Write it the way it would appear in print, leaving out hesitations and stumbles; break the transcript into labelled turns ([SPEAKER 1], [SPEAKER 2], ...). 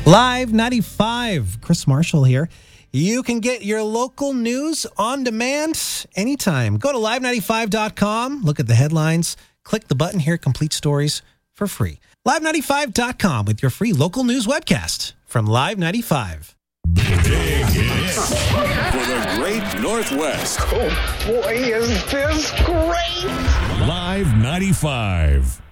[SPEAKER 1] Live 95, Chris Marshall here. You can get your local news on demand anytime. Go to live95.com, look at the headlines, click the button here, complete stories for free. Live95.com with your free local news webcast from Live 95.
[SPEAKER 2] Big hits for the great Northwest.
[SPEAKER 3] Oh boy, is this great!
[SPEAKER 2] Live 95.